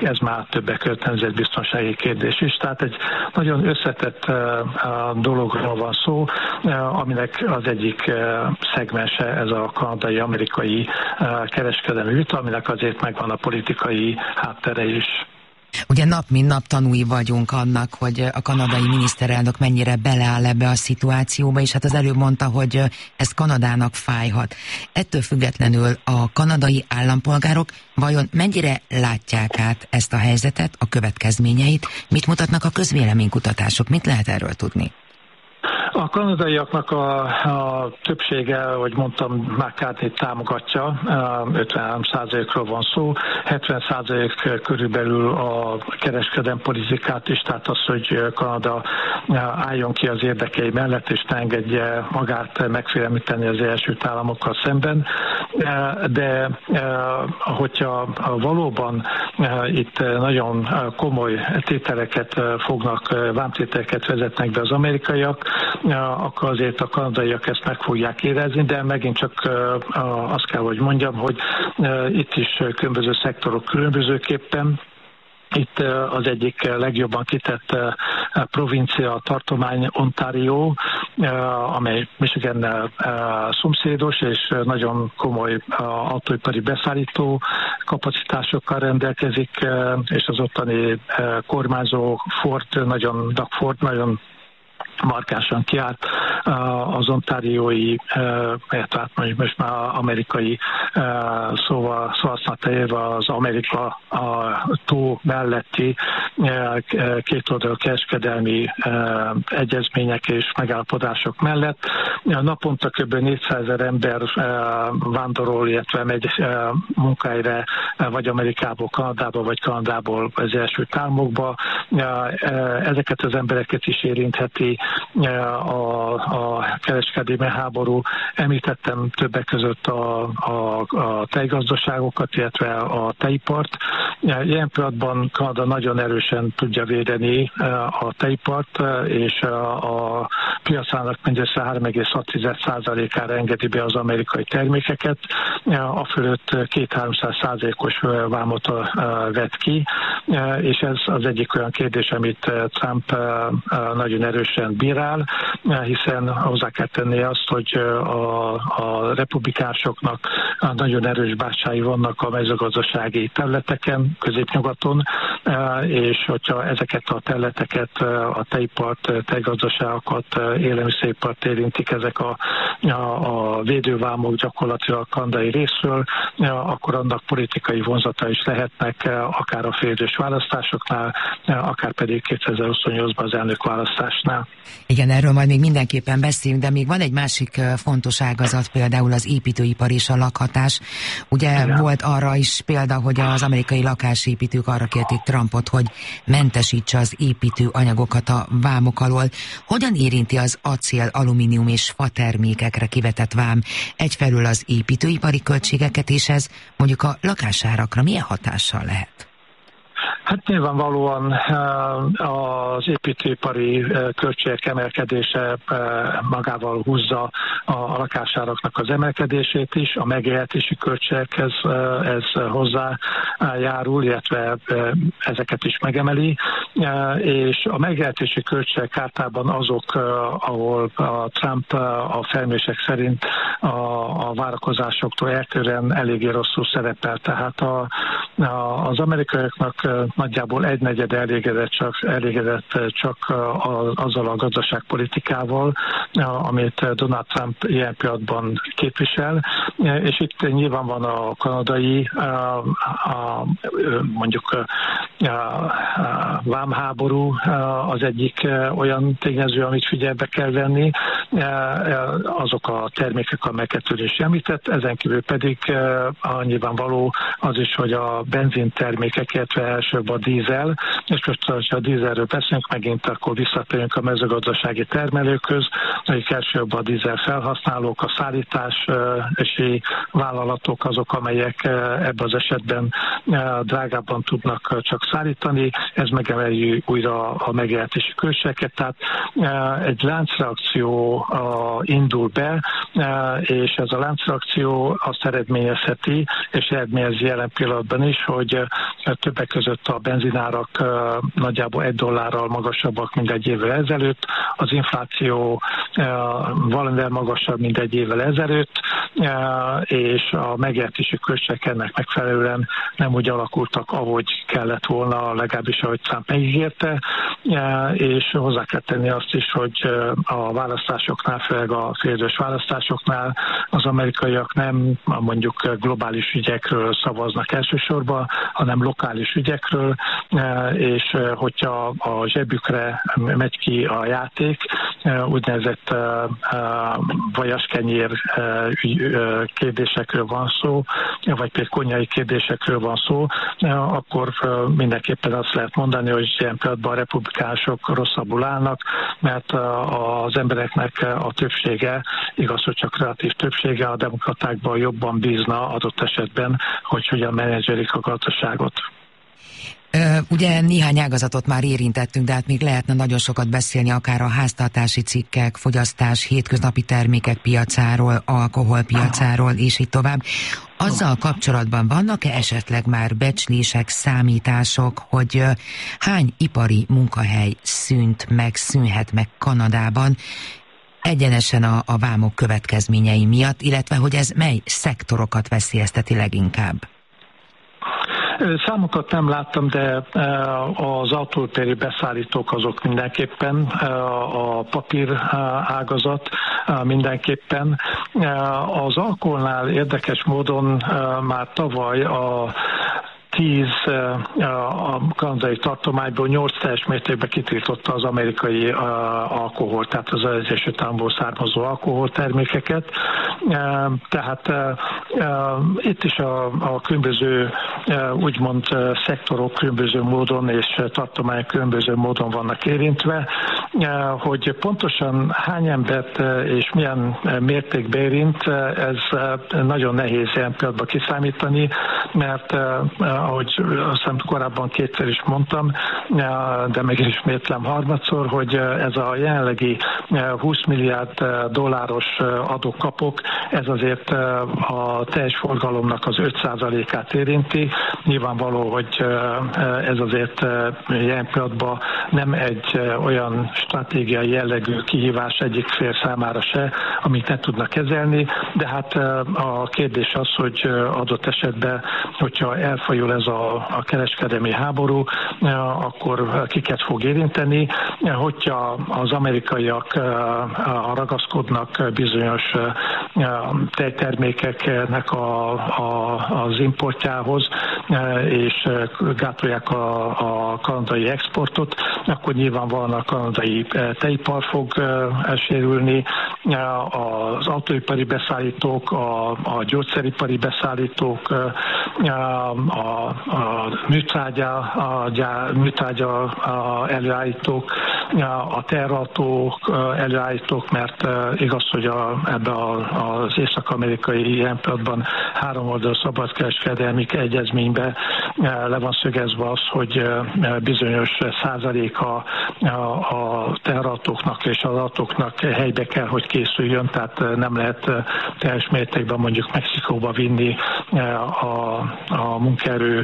ez már többek között nemzetbiztonsági kérdés is. Tehát egy nagyon összetett dologról van szó, aminek az egyik szegmense ez a kanadai-amerikai kereskedelmi vita, aminek azért megvan a politikai háttere is. Ugye nap mint nap tanúi vagyunk annak, hogy a kanadai miniszterelnök mennyire beleáll ebbe a szituációba, és hát az előbb mondta, hogy ez Kanadának fájhat. Ettől függetlenül a kanadai állampolgárok vajon mennyire látják át ezt a helyzetet, a következményeit, mit mutatnak a közvéleménykutatások, mit lehet erről tudni? A kanadaiaknak a többsége, ahogy mondtam, McCarthy-t támogatja, 53%-ról van szó, 70% körülbelül a kereskedelmi politikát is, tehát az, hogy Kanada álljon ki az érdekei mellett, és ne engedje magát megfélemlíteni az Egyesült Államokkal szemben. De hogyha valóban itt nagyon komoly tételeket fognak, vámtételeket vezetnek be az amerikaiak, akkor azért a kanadaiak ezt meg fogják érezni, de megint csak azt kell, hogy mondjam, hogy itt is különböző szektorok különbözőképpen. Itt az egyik legjobban kitett provincia, a tartomány Ontario, amely Michigannel szomszédos, és nagyon komoly autóipari beszállító kapacitásokkal rendelkezik, és az ottani kormányzó Doug Ford nagyon markánsan kiállt az ontáriói, tehát most már amerikai szóval élve az Amerika a tó melletti kétoldalú kereskedelmi egyezmények és megállapodások mellett. Naponta kb. 400 000 ember vándorol, illetve megy munkáira vagy Amerikából Kanadába, vagy Kanadából az Egyesült Államokba. Ezeket az embereket is érintheti a kereskedelmi háború. Említettem többek között a tejgazdaságokat, illetve a tejipart. Ilyen pillanatban Kanada nagyon erősen tudja védeni a tejipart, és a piacának mindössze 3,6%-ára engedi be az amerikai termékeket. A fölött 200-300%-os vámot vett ki, és ez az egyik olyan kérdés, amit Trump nagyon erősen bírál, hiszen hozzá kell tenni azt, hogy a republikánusoknak nagyon erős bástyái vannak a mezőgazdasági területeken, középnyugaton, és hogyha ezeket a területeket, a tejipart, tejgazdaságokat, élelmiszeripart érintik ezek a védővámok gyakorlatilag kanadai részről, akkor annak politikai vonzata is lehetnek, akár a félidős választásoknál, akár pedig 2028-ban az elnökválasztásnál. Igen, erről majd még mindenképpen beszélünk, de még van egy másik fontos ágazat, például az építőipar és a lakhatás. Ugye igen, volt arra is példa, hogy az amerikai lakásépítők arra kérték Trumpot, hogy mentesítse az építőanyagokat a vámok alól. Hogyan érinti az acél, alumínium és fatermékekre kivetett vám egyfelől az építőipari költségeket, és ez mondjuk a lakásárakra milyen hatással lehet? Hát nyilvánvalóan az építőipari költségek emelkedése magával húzza a lakásáraknak az emelkedését is, a megélhetési költségekhez ez hozzájárul, illetve ezeket is megemeli, és a megélhetési költségek általában azok, ahol a Trump a felmérések szerint a várakozásoktól eltérően eléggé rosszul szerepel. Tehát az amerikaiaknak nagyjából egynegyed elégedett csak azzal a gazdaságpolitikával, amit Donald Trump ilyen pillanatban képvisel, és itt nyilván van a kanadai mondjuk vámháború az egyik olyan tényező, amit figyelbe kell venni, azok a termékek, amelyeket ön is említett, ezen kívül pedig nyilvánvaló az is, hogy a benzintermékek, illetve elsőbb a dízel, és most, ha a dízelről beszélünk, megint akkor visszatérünk a mezőgazdasági termelőkhöz, akik elsőbb a dízel felhasználók, a szállítási vállalatok azok, amelyek ebben az esetben drágábban tudnak csak szállítani, ez megemeli újra a megjelentési költségeket, tehát egy láncreakció indul be, és ez a láncreakció azt eredményezheti, és eredményezi jelen pillanatban is, hogy többek között a benzinárak nagyjából $1 magasabbak, mint egy évvel ezelőtt, az infláció valamivel magasabb, mint egy évvel ezelőtt, és a megjelentési költségek ennek megfelelően nem úgy alakultak, ahogy kellett volna, legalábbis ahogy Trump megígérte, és hozzá kell tenni azt is, hogy a választásoknál, főleg a félidős választásoknál az amerikaiak nem mondjuk globális ügyekről szavaznak elsősorban, hanem lokális ügyekről, és hogyha a zsebükre megy ki a játék, úgynevezett vajaskenyér kérdésekről van szó, vagy például konyhai kérdésekről van szó, akkor mindenképpen azt lehet mondani, hogy ilyen pillanatban a republikánusok rosszabbul állnak, mert az embereknek a többsége, igaz, hogy csak relatív többsége a demokratákban jobban bízna adott esetben, hogy hogyan menedzselik a gazdaságot. Ugye néhány ágazatot már érintettünk, de hát még lehetne nagyon sokat beszélni akár a háztartási cikkek, fogyasztás, hétköznapi termékek piacáról, alkoholpiacáról, és így tovább. Azzal kapcsolatban vannak-e esetleg már becslések, számítások, hogy hány ipari munkahely szűnhet meg Kanadában egyenesen a vámok következményei miatt, illetve hogy ez mely szektorokat veszélyezteti leginkább? Számokat nem láttam, de az autóipari beszállítók azok mindenképpen, a papír ágazat mindenképpen. Az alkoholnál érdekes módon már tavaly a 10 a kanadai tartományból 8 teljes mértékben kitiltotta az amerikai alkohol, tehát az Egyesült Államokból származó alkoholtermékeket. Tehát itt is a különböző úgymond szektorok különböző módon és tartományok különböző módon vannak érintve, hogy pontosan hány embert és milyen mértékben érint, ez nagyon nehéz ilyen pillanatban kiszámítani, mert ahogy aztán korábban kétszer is mondtam, de meg ismétlem harmadszor, hogy ez a jelenlegi $20 milliárd adókapok, ez azért a teljes forgalomnak az 5%-át érinti. Nyilvánvaló, hogy ez azért jelen pillanatban nem egy olyan stratégiai jellegű kihívás egyik fél számára se, amit ne tudnak kezelni, de hát a kérdés az, hogy adott esetben, hogyha elfajul ez a kereskedelmi háború, akkor kiket fog érinteni. Hogyha az amerikaiak ragaszkodnak bizonyos tejtermékeknek az importjához, és gátolják a kanadai exportot, akkor nyilvánvalóan a kanadai tejipar fog sérülni, az autóipari beszállítók, a gyógyszeripari beszállítók, a műtrágya előállítók, a terautók előállítók, mert igaz, hogy ebben az észak-amerikai ilyen pillanatban 3 oldalú szabadkereskedelmi egyezményben le van szögezve az, hogy bizonyos százaléka a terautóknak és az autóknak helybe kell, hogy készüljön, tehát nem lehet teljes mértékben mondjuk Mexikóba vinni a munkaerő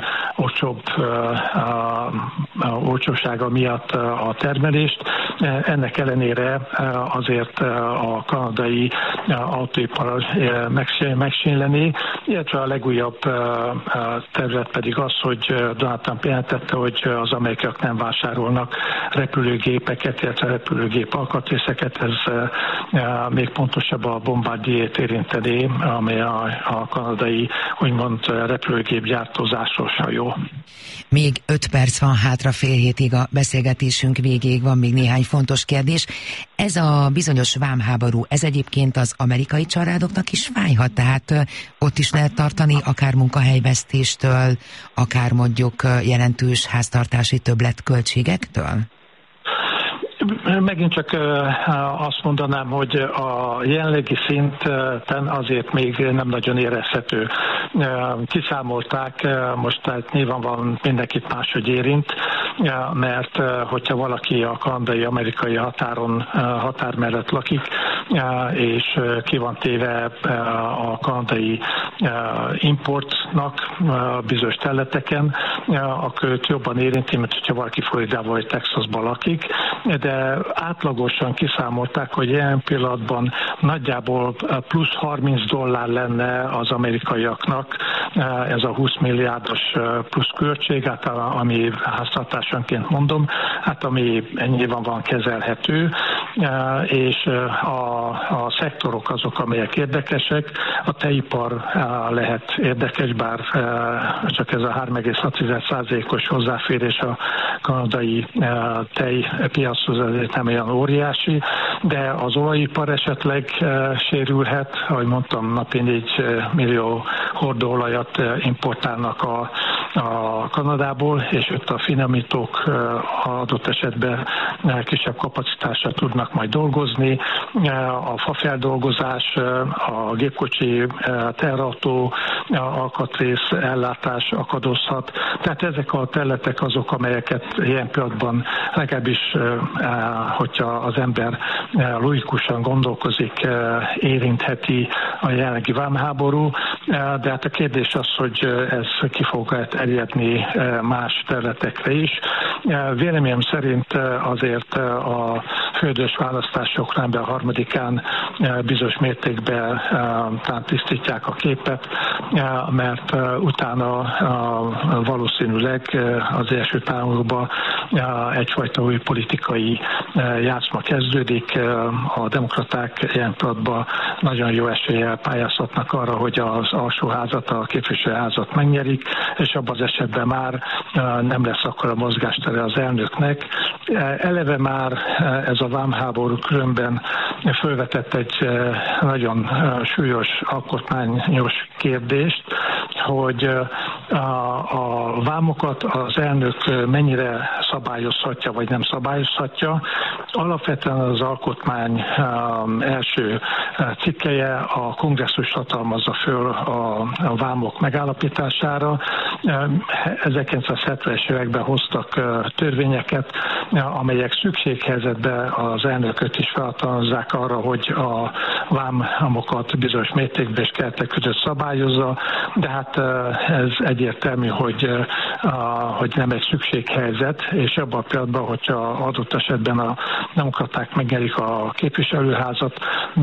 olcsósága miatt a termelést. Ennek ellenére azért a kanadai autóipar megsínleni, illetve a legújabb terület pedig az, hogy Donald Trump jelentette, hogy az amerikaiak nem vásárolnak repülőgépeket, illetve repülőgép alkatrészeket. Ez még pontosabb a Bombardier-t érinteni, amely a kanadai úgymond repülőgépgyártózásos hajó. Még 5 perc van hátra fél hétig a beszélgetésünk végéig, van még néhány fontos kérdés. Ez a bizonyos vámháború, ez egyébként az amerikai családoknak is fájhat, tehát ott is lehet tartani akár munkahelyvesztéstől, akár mondjuk jelentős háztartási többletköltségektől? megint csak azt mondanám, hogy a jelenlegi szinten azért még nem nagyon érezhető. Kiszámolták, most tehát nyilvánvalóan mindenkit máshogy érint, mert hogyha valaki a kanadai-amerikai határ mellett lakik, és ki van téve a kanadai importnak bizonyos területeken, akkor őt jobban érinti, mint hogyha valaki Floridában vagy Texasban lakik, de átlagosan kiszámolták, hogy ilyen pillanatban nagyjából plusz $30 lenne az amerikaiaknak ez a 20 milliárdos plusz költség, hát ami háztartásanként mondom, hát ami nyilván van kezelhető, és a szektorok azok, amelyek érdekesek. A tejipar lehet érdekes, bár csak ez a 3,6%-os hozzáférés a kanadai tejpiachoz azért nem olyan óriási, de az olajipar esetleg sérülhet, ahogy mondtam, napi 4 millió hordóolajat importálnak a Kanadából, és ott a finomítók adott esetben kisebb kapacitással tudnak majd dolgozni. A fafeldolgozás, a gépkocsi, teherautó alkatrész ellátás akadozhat. Tehát ezek a területek azok, amelyeket ilyen pillanatban legalábbis, hogyha az ember logikusan gondolkozik, érintheti a jelenlegi vámháború, de hát a kérdés az, hogy ez ki fog terjedni más területekre is. Véleményem szerint azért a főidős választások november 3-án bizonyos mértékben tisztítják a képet, mert utána valószínűleg az első táborban egyfajta új politikai játszma kezdődik. A demokraták ilyen pillanatban nagyon jó eséllyel pályázhatnak arra, hogy az alsóházat, a képviselőházat megnyerik, és abban az esetben már nem lesz akkor a mozgástere az elnöknek. Eleve már ez a vámháború különben felvetett egy nagyon súlyos alkotmányos kérdést, hogy a vámokat az elnök mennyire szabályozhatja, vagy nem szabályozhatja. Alapvetően az alkotmány első cikkelye a kongresszus hatalmazza föl a vámok megállapítására. 1970-es években hoztak törvényeket, amelyek szükséghelyzetben az elnököt is felhatalmazzák arra, hogy a vámokat bizonyos mértékben és keretek között szabályozza, de hát ez egyértelmű, hogy nem egy szükséghelyzet, és abban a pillanatban, hogyha adott esetben a demokraták megnyerik a képviselőházat,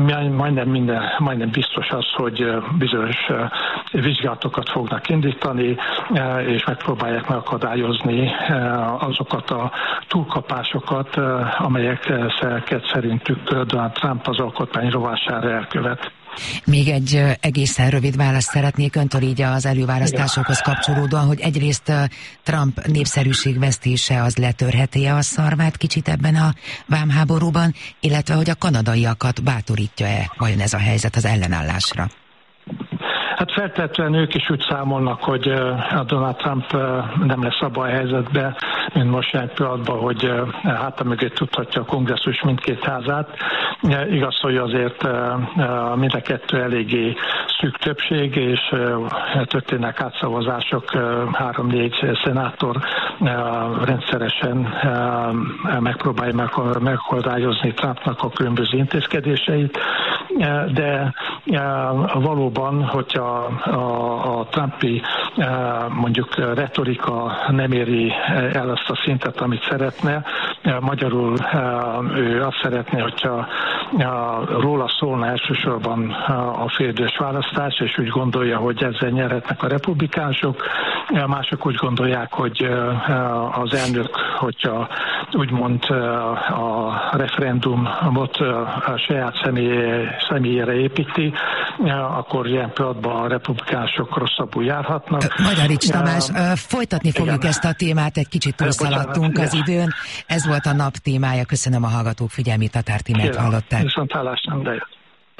majdnem biztos az, hogy bizonyos vizsgálatokat fognak indítani, és megpróbálják megakadályozni azokat a túlkapásokat, amelyeket szerintük Donald Trump az alkotmány rovására elkövet. Még egy egészen rövid választ szeretnék öntől így az előválasztásokhoz kapcsolódóan, hogy egyrészt Trump népszerűségvesztése az letörheti-e a szarvát kicsit ebben a vámháborúban, illetve hogy a kanadaiakat bátorítja-e vajon ez a helyzet az ellenállásra? Hát feltétlenül ők is úgy számolnak, hogy a Donald Trump nem lesz abban a helyzetben, mint most ilyen pillanatban, hogy háta mögött tudhatja a kongresszus mindkét házát. Igaz, hogy azért mind a kettő eléggé szűk többség, és történnek átszavazások, 3-4 szenátor rendszeresen megpróbálja megakadályozni Trumpnak a különböző intézkedéseit, de valóban, hogyha a Trumpi mondjuk retorika nem éri el azt a szintet, amit szeretne, magyarul ő azt szeretné, hogyha róla szólna elsősorban a félidős választás, és úgy gondolja, hogy ezzel nyerhetnek a republikánusok. Mások úgy gondolják, hogy az elnök, hogyha úgymond a referendumot a saját személyére építi, akkor ilyen pillanatban a republikánusok rosszabbul járhatnak. Magyarics Tamás, folytatni fogjuk ezt a témát, egy kicsit túlszaladtunk az időn. Ez volt a nap témája. Köszönöm a hallgatók figyelmét, Tatár Tímét hallották. Viszontlátásra, de jött.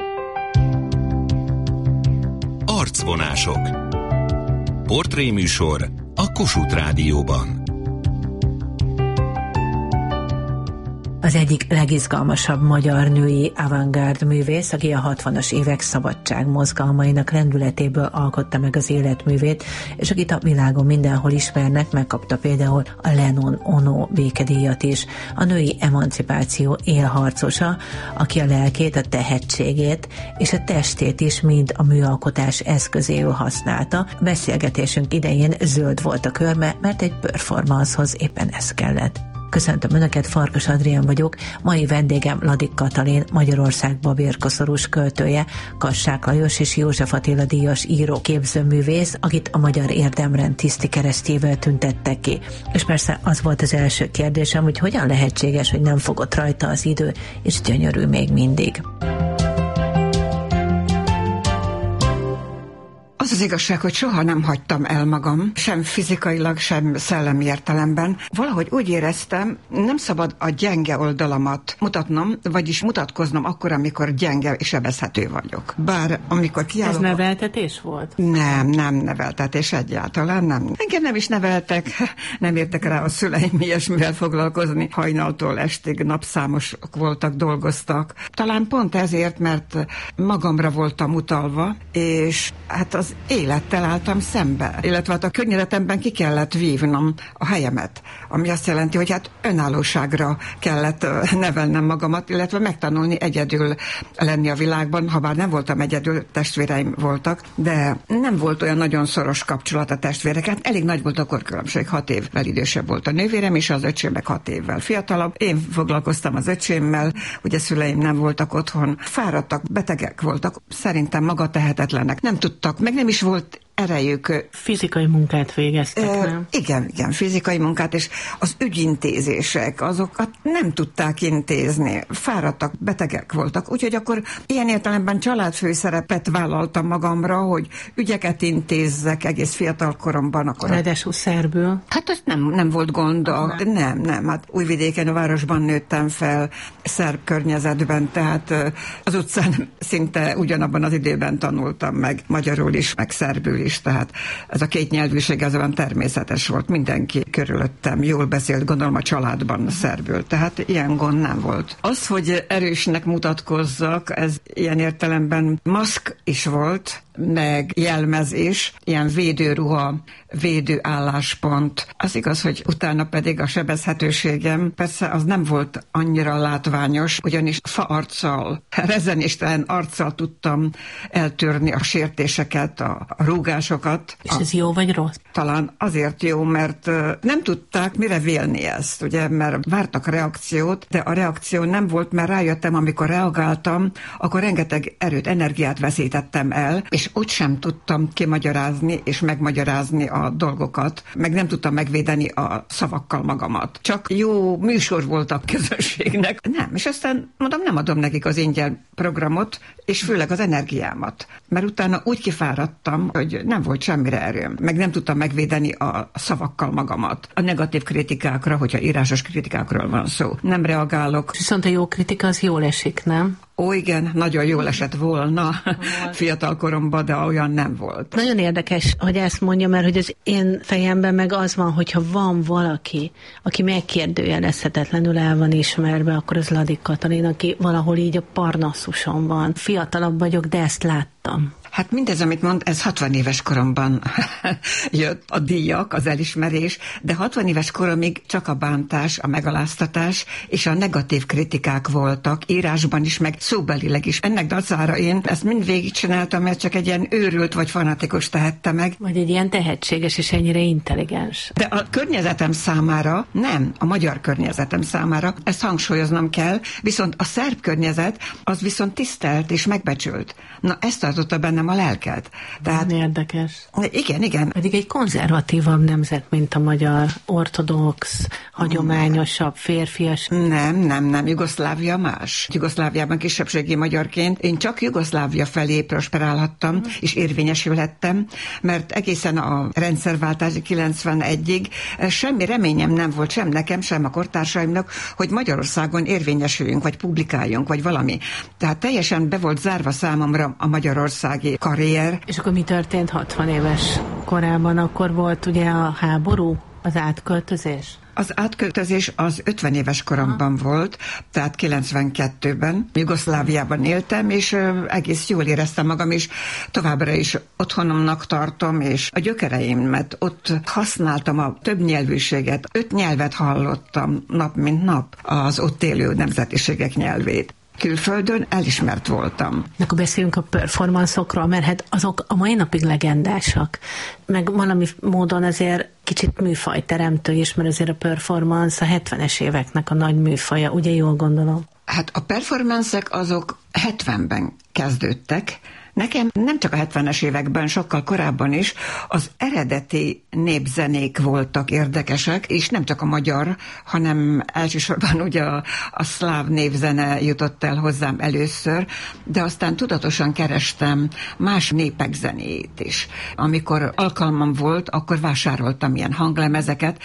Arcvonások. Portréműsor a Kossuth Rádióban. Az egyik legizgalmasabb magyar női avantgárd művész, aki a 60-as évek szabadság mozgalmainak lendületéből alkotta meg az életművét, és akit a világon mindenhol ismernek, megkapta például a Lennon Ono békedíjat is. A női emancipáció élharcosa, aki a lelkét, a tehetségét és a testét is mind a műalkotás eszközéül használta. Beszélgetésünk idején zöld volt a körme, mert egy performancehoz éppen ez kellett. Köszöntöm Önöket, Farkas Adrián vagyok, mai vendégem Ladik Katalin, Magyarország babérkoszorús költője, Kassák Lajos és József Attila díjas író, képzőművész, akit a Magyar Érdemrend tiszti keresztjével tüntettek ki. És persze az volt az első kérdésem, hogy hogyan lehetséges, hogy nem fogott rajta az idő, és gyönyörű még mindig. Az az igazság, hogy soha nem hagytam el magam, sem fizikailag, sem szellemi értelemben. Valahogy úgy éreztem, nem szabad a gyenge oldalamat mutatnom, vagyis mutatkoznom akkor, amikor gyenge és sebezhető vagyok. Bár amikor kiállok... Ez neveltetés volt? Nem neveltetés egyáltalán, nem. Engem nem is neveltek, nem értek rá a szüleim ilyesmivel foglalkozni. Hajnaltól estig napszámosok voltak, dolgoztak. Talán pont ezért, mert magamra voltam utalva, és hát az élettel álltam szembe, illetve hát a környezetemben ki kellett vívnom a helyemet, ami azt jelenti, hogy hát önállóságra kellett nevelnem magamat, illetve megtanulni egyedül lenni a világban, ha bár nem voltam egyedül, testvéreim voltak, de nem volt olyan nagyon szoros kapcsolat a testvéreket, elég nagy volt a korkülönbség, 6 évvel idősebb volt a nővérem, és az öcsém meg 6 évvel fiatalabb. Én foglalkoztam az öcsémmel, ugye szüleim nem voltak otthon, fáradtak, betegek voltak, szerintem magatehetetlenek, nem tudtak, meg nem is volt erejük. Fizikai munkát végeztek, nem? Igen, fizikai munkát, és az ügyintézések, azokat nem tudták intézni. Fáradtak, betegek voltak, úgyhogy akkor ilyen értelemben családfőszerepet vállaltam magamra, hogy ügyeket intézzek egész fiatal koromban. Akkor ráadásul szerbül? Hát az nem volt gond. Nem. Hát Újvidéken, a városban nőttem fel, szerb környezetben, tehát az utcán szinte ugyanabban az időben tanultam meg magyarul is, meg szerbül is, tehát ez a két nyelvűség ez olyan természetes volt. Mindenki körülöttem jól beszélt, gondolom a családban szerbül, tehát ilyen gond nem volt. Az, hogy erősnek mutatkozzak, ez ilyen értelemben maszk is volt, meg jelmez is, ilyen védőruha, védőálláspont. Az igaz, hogy utána pedig a sebezhetőségem, persze az nem volt annyira látványos, ugyanis faarccal, rezenéstelen arccal tudtam eltörni a sértéseket, a rúgásokat. És ez jó vagy rossz? Talán azért jó, mert nem tudták mire vélni ezt, ugye, mert vártak reakciót, de a reakció nem volt, mert rájöttem, amikor reagáltam, akkor rengeteg erőt, energiát veszítettem el, és úgysem tudtam kimagyarázni és megmagyarázni a dolgokat, meg nem tudtam megvédeni a szavakkal magamat. Csak jó műsor volt a közönségnek. Nem, és aztán mondom, nem adom nekik az ingyen programot, és főleg az energiámat. Mert utána úgy kifáradtam, hogy nem volt semmire erőm, meg nem tudtam megvédeni a szavakkal magamat. A negatív kritikákra, hogyha írásos kritikákról van szó, nem reagálok. Viszont a jó kritika az jól esik, nem? Ó, igen, nagyon jól esett volna fiatal koromban, de olyan nem volt. Nagyon érdekes, hogy ezt mondja, mert hogy az én fejemben meg az van, hogyha van valaki, aki megkérdőjelezhetetlenül el van ismerve, akkor az Ladik Katalin, aki valahol így a Parnassuson van. Fiatalabb vagyok, de ezt láttam. Hát mindez, amit mond, ez 60 éves koromban jött a díjak, az elismerés, de 60 éves koromig csak a bántás, a megaláztatás és a negatív kritikák voltak, írásban is, meg szóbelileg is. Ennek dacára én ezt mind végigcsináltam, mert csak egy ilyen őrült vagy fanatikus tehette meg. Vagy egy ilyen tehetséges és ennyire intelligens. De a környezetem számára, nem, a magyar környezetem számára, ezt hangsúlyoznom kell, viszont a szerb környezet, az viszont tisztelt és megbecsült. Na, ezt tartotta bennem a lelket. Tehát, érdekes. Igen. Pedig egy konzervatívabb nemzet, mint a magyar, ortodox, hagyományosabb, férfias. Nem. Jugoszlávia más. Jugoszláviában kisebbségi magyarként én csak Jugoszlávia felé prosperálhattam, és érvényesülhettem, mert egészen a rendszerváltásig 91-ig semmi reményem nem volt, sem nekem, sem a kortársaimnak, hogy Magyarországon érvényesüljünk, vagy publikáljunk, vagy valami. Tehát teljesen be volt zárva számomra a magyarországi karrier. És akkor mi történt 60 éves korában? Akkor volt ugye a háború? Az átköltözés? Az átköltözés az 50 éves koromban volt, tehát 92-ben. Jugoszláviában éltem, és egész jól éreztem magam, és továbbra is otthonomnak tartom, és a gyökereimet ott használtam a többnyelvűséget. 5 nyelvet hallottam nap mint nap, az ott élő nemzetiségek nyelvét. Külföldön elismert voltam. Akkor beszéljünk a performanszokról, mert hát azok a mai napig legendásak. Meg valami módon azért kicsit műfajteremtő is, mert azért a performance a 70-es éveknek a nagy műfaja, ugye jól gondolom? Hát a performanszek azok 70-ben kezdődtek. Nekem nem csak a 70-es években, sokkal korábban is az eredeti népzenék voltak érdekesek, és nem csak a magyar, hanem elsősorban ugye a szláv népzene jutott el hozzám először, de aztán tudatosan kerestem más népek zenéjét is. Amikor alkalmam volt, akkor vásároltam ilyen hanglemezeket,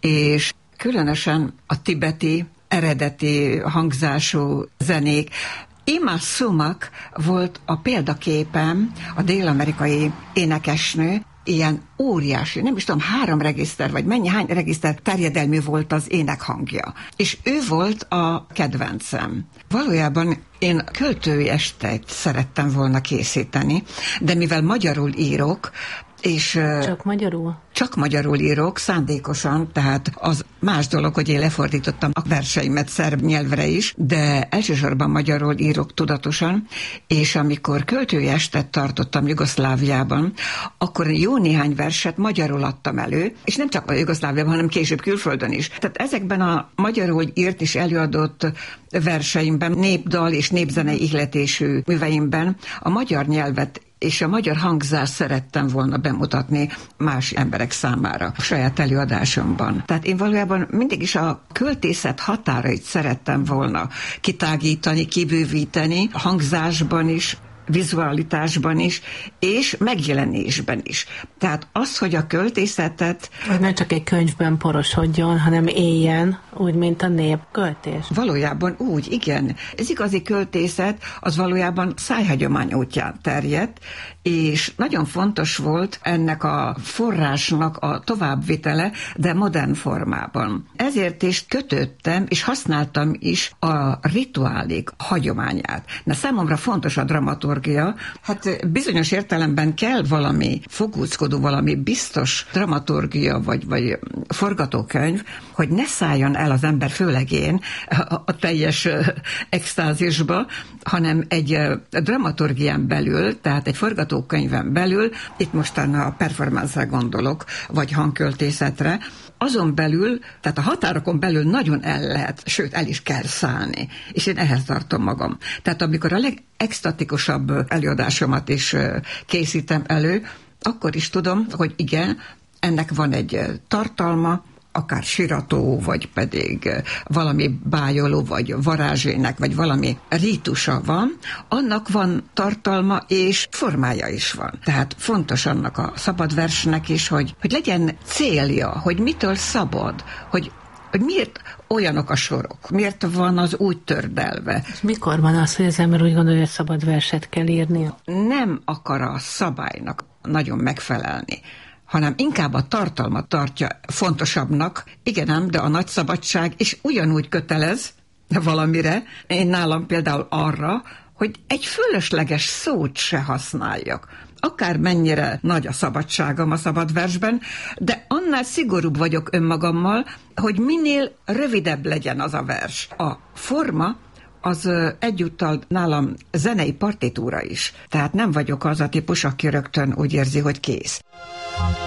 és különösen a tibeti, eredeti hangzású zenék. Ima Sumak volt a példaképem, a dél-amerikai énekesnő, ilyen óriási, nem is tudom, 3 regiszter, vagy hány regiszter terjedelmű volt az énekhangja. És ő volt a kedvencem. Valójában én költői estét szerettem volna készíteni, de mivel magyarul írok, és csak magyarul? Csak magyarul írok, szándékosan, tehát az más dolog, hogy én lefordítottam a verseimet szerb nyelvre is, de elsősorban magyarul írok tudatosan, és amikor költői estet tartottam Jugoszláviában, akkor jó néhány verset magyarul adtam elő, és nem csak a Jugoszláviában, hanem később külföldön is. Tehát ezekben a magyarul írt és előadott verseimben, népdal és népzenei ihletésű műveimben a magyar nyelvet és a magyar hangzást szerettem volna bemutatni más emberek számára a saját előadásomban. Tehát én valójában mindig is a költészet határait szerettem volna kitágítani, kibővíteni, hangzásban is, vizualitásban is, és megjelenésben is. Tehát az, hogy a költészetet... Hogy ne csak egy könyvben porosodjon, hanem éljen, úgy, mint a népköltés. Valójában úgy, igen. Ez igazi költészet, az valójában szájhagyomány útján terjedt, és nagyon fontos volt ennek a forrásnak a továbbvitele, de modern formában. Ezért is kötöttem, és használtam is a rituálék hagyományát. De számomra fontos a dramaturgia. Hát bizonyos értelemben kell valami fogózkodó, valami biztos dramaturgia, vagy forgatókönyv, hogy ne szálljon el az ember, főleg én, a teljes extázisba, hanem egy dramaturgián belül, tehát egy forgatókönyven belül, itt mostan a performance-re gondolok, vagy hangköltészetre, azon belül, tehát a határokon belül nagyon el lehet, sőt el is kell szállni. És én ehhez tartom magam. Tehát amikor a legextatikusabb előadásomat is készítem elő, akkor is tudom, hogy igen, ennek van egy tartalma, akár sirató, vagy pedig valami bájoló, vagy varázsének, vagy valami rítusa van, annak van tartalma, és formája is van. Tehát fontos annak a szabad versnek is, hogy legyen célja, hogy mitől szabad, hogy miért olyanok a sorok, miért van az úgy tördelve. És mikor van az, hogy az ember úgy gondolja, hogy szabad verset kell írnia? Nem akar a szabálynak nagyon megfelelni, hanem inkább a tartalmat tartja fontosabbnak. Igen ám, de a nagy szabadság is ugyanúgy kötelez valamire. Én nálam például arra, hogy egy fölösleges szót se használjak. Akár mennyire nagy a szabadságom a szabad versben, de annál szigorúbb vagyok önmagammal, hogy minél rövidebb legyen az a vers. A forma az egyúttal nálam zenei partitúra is. Tehát nem vagyok az a típus, aki rögtön úgy érzi, hogy kész.